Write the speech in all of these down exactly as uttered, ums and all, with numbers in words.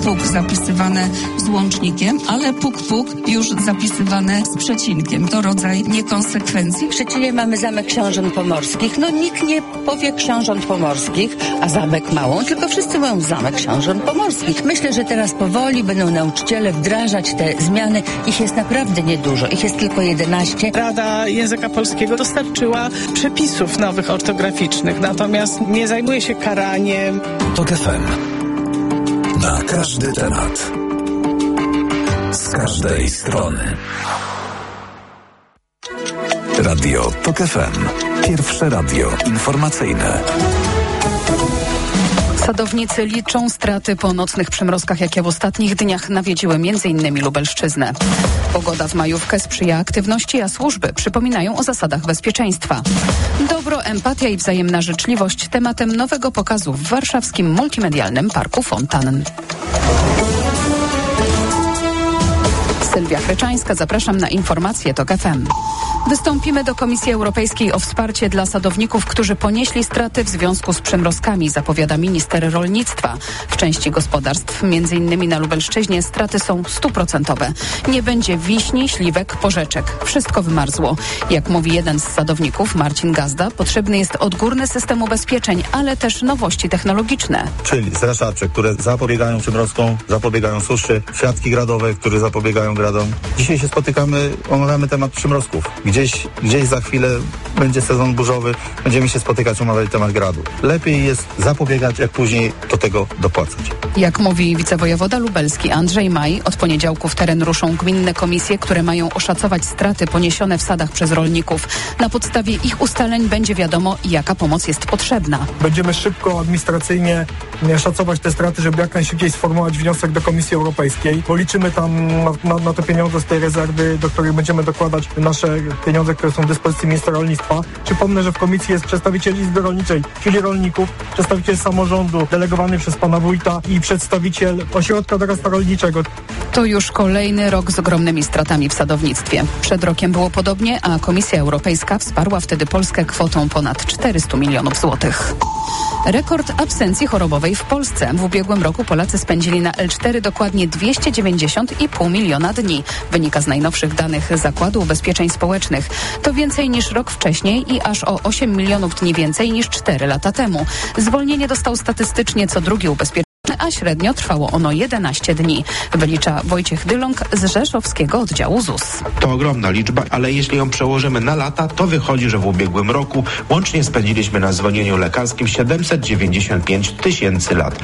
puk zapisywane z łącznikiem, ale puk puk już zapisywane z przecinkiem. To rodzaj niekonsekwencji. W Szczecinie mamy Zamek Książąt Pomorskich. No nikt nie powie Książąt Pomorskich, a Zamek Małą, tylko wszyscy mówią Zamek Książąt Pomorskich. Myślę, że teraz powoli będą nauczyciele wdrażać te zmiany. Ich jest naprawdę niedużo. Ich jest tylko jedenaście. Rada Języka Polskiego dostarczyła przepisów nowych ortograficznych, natomiast nie zajmuje się karaniem. TOK F M. Na każdy temat. Z każdej strony. Radio TOK F M. Pierwsze radio informacyjne. Sadownicy liczą straty po nocnych przymrozkach, jakie w ostatnich dniach nawiedziły między innymi Lubelszczyznę. Pogoda w majówkę sprzyja aktywności, a służby przypominają o zasadach bezpieczeństwa. Dobro, empatia i wzajemna życzliwość tematem nowego pokazu w warszawskim multimedialnym Parku Fontan. Sylwia Chryczańska, zapraszam na informacje TOK F M. Wystąpimy do Komisji Europejskiej o wsparcie dla sadowników, którzy ponieśli straty w związku z przymrozkami, zapowiada minister rolnictwa. W części gospodarstw, między innymi na Lubelszczyźnie, straty są stuprocentowe. Nie będzie wiśni, śliwek, porzeczek. Wszystko wymarzło. Jak mówi jeden z sadowników, Marcin Gazda, potrzebny jest odgórny system ubezpieczeń, ale też nowości technologiczne. Czyli zraszacze, które zapobiegają przymrozkom, zapobiegają suszy, siatki gradowe, które zapobiegają gradom. Dzisiaj się spotykamy, omawiamy temat przymrozków. Gdzieś, gdzieś za chwilę będzie sezon burzowy, będziemy się spotykać, omawiać temat gradu. Lepiej jest zapobiegać, jak później do tego dopłacać. Jak mówi wicewojewoda lubelski Andrzej Maj, od poniedziałku w teren ruszą gminne komisje, które mają oszacować straty poniesione w sadach przez rolników. Na podstawie ich ustaleń będzie wiadomo, jaka pomoc jest potrzebna. Będziemy szybko, administracyjnie szacować te straty, żeby jak najszybciej sformułować wniosek do Komisji Europejskiej, bo liczymy tam na, na, na te pieniądze z tej rezerwy, do których będziemy dokładać nasze pieniądze, które są w dyspozycji ministra rolnictwa. Przypomnę, że w komisji jest przedstawiciel Izby Rolniczej, czyli rolników, przedstawiciel samorządu delegowany przez pana wójta i przedstawiciel ośrodka doradztwa rolniczego. To już kolejny rok z ogromnymi stratami w sadownictwie. Przed rokiem było podobnie, a Komisja Europejska wsparła wtedy Polskę kwotą ponad czterysta milionów złotych. Rekord absencji chorobowej w Polsce. W ubiegłym roku Polacy spędzili na L cztery dokładnie dwieście dziewięćdziesiąt i pół miliona dni. Wynika z najnowszych danych Zakładu Ubezpieczeń Społecznych. To więcej niż rok wcześniej i aż o osiem milionów dni więcej niż cztery lata temu. Zwolnienie dostał statystycznie co drugi ubezpieczony, a średnio trwało ono jedenaście dni. Wylicza Wojciech Dylong z rzeszowskiego oddziału Z U S. To ogromna liczba, ale jeśli ją przełożymy na lata, to wychodzi, że w ubiegłym roku łącznie spędziliśmy na zwolnieniu lekarskim siedemset dziewięćdziesiąt pięć tysięcy lat.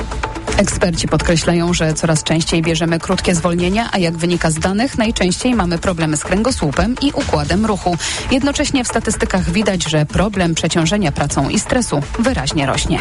Eksperci podkreślają, że coraz częściej bierzemy krótkie zwolnienia, a jak wynika z danych, najczęściej mamy problemy z kręgosłupem i układem ruchu. Jednocześnie w statystykach widać, że problem przeciążenia pracą i stresu wyraźnie rośnie.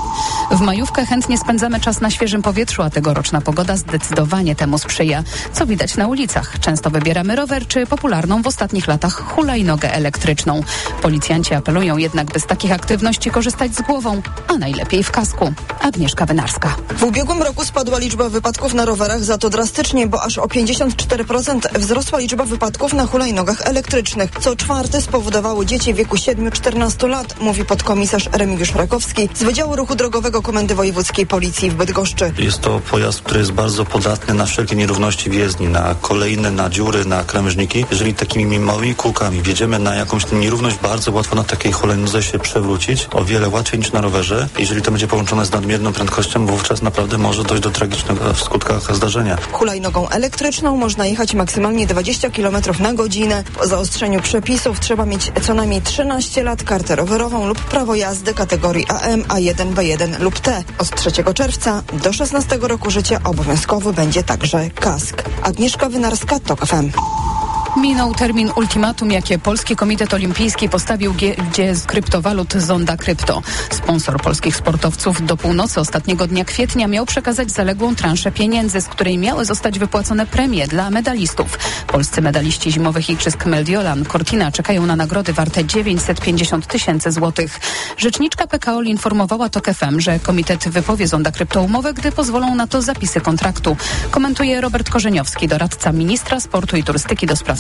W majówkę chętnie spędzamy czas na świeżym powietrzu, a tegoroczna pogoda zdecydowanie temu sprzyja. Co widać na ulicach? Często wybieramy rower czy popularną w ostatnich latach hulajnogę elektryczną. Policjanci apelują jednak, by z takich aktywności korzystać z głową, a najlepiej w kasku. Agnieszka Wynarska. W ubiegłym roku spadła liczba wypadków na rowerach, za to drastycznie, bo aż o pięćdziesiąt cztery procent wzrosła liczba wypadków na hulajnogach elektrycznych. Co czwarte spowodowały dzieci w wieku siedmiu do czternastu lat, mówi podkomisarz Remigiusz Rakowski z Wydziału Ruchu Drogowego Komendy Wojewódzkiej Policji w Bydgoszczy. Jest to pojazd, który jest bardzo podatny na wszelkie nierówności w jezdni, na kolejne, na dziury, na krawężniki. Jeżeli takimi małymi kółkami wjedziemy na jakąś nierówność, bardzo łatwo na takiej hulajnodze się przewrócić, o wiele łatwiej niż na rowerze. Jeżeli to będzie połączone z nadmierną prędkością, wówczas naprawdę może dojść do tragicznego w skutkach zdarzenia. Hulajnogą elektryczną można jechać maksymalnie dwadzieścia kilometrów na godzinę. Po zaostrzeniu przepisów trzeba mieć co najmniej trzynaście lat, kartę rowerową lub prawo jazdy kategorii A M, A jeden, B jeden lub T. Od trzeciego czerwca do szesnastego roku życia obowiązkowy będzie także kask. Agnieszka Wynarska, TOK F M. Minął termin ultimatum, jakie Polski Komitet Olimpijski postawił giełdzie z kryptowalut Zonda Krypto. Sponsor polskich sportowców do północy ostatniego dnia kwietnia miał przekazać zaległą transzę pieniędzy, z której miały zostać wypłacone premie dla medalistów. Polscy medaliści zimowych igrzysk Mediolan Cortina czekają na nagrody warte dziewięćset pięćdziesiąt tysięcy złotych. Rzeczniczka P K O L informowała TOK F M, że komitet wypowie Zonda Krypto umowę, gdy pozwolą na to zapisy kontraktu. Komentuje Robert Korzeniowski, doradca ministra sportu i turystyki do spraw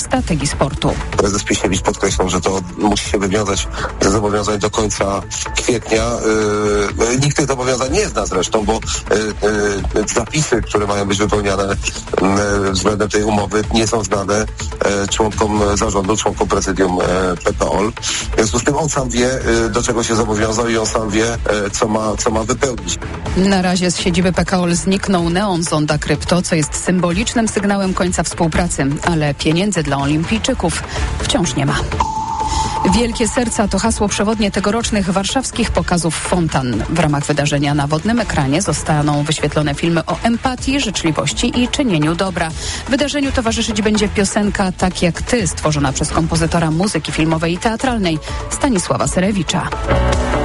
strategii sportu. Prezes Piśniewicz podkreślał, że to musi się wywiązać ze zobowiązań do końca kwietnia. Yy, nikt tych zobowiązań nie zna zresztą, bo yy, yy, zapisy, które mają być wypełniane yy, względem tej umowy, nie są znane yy, członkom zarządu, członkom prezydium yy, P K O L. W związku z tym on sam wie, yy, do czego się zobowiązał i on sam wie, yy, co ma, co ma wypełnić. Na razie z siedziby P K O L zniknął neon Zonda Krypto, co jest symbolicznym sygnałem końca współpracy, ale pieniędzy dla olimpijczyków wciąż nie ma. Wielkie serca to hasło przewodnie tegorocznych warszawskich pokazów fontan. W ramach wydarzenia na wodnym ekranie zostaną wyświetlone filmy o empatii, życzliwości i czynieniu dobra. Wydarzeniu towarzyszyć będzie piosenka Tak jak ty, stworzona przez kompozytora muzyki filmowej i teatralnej Stanisława Serewicza.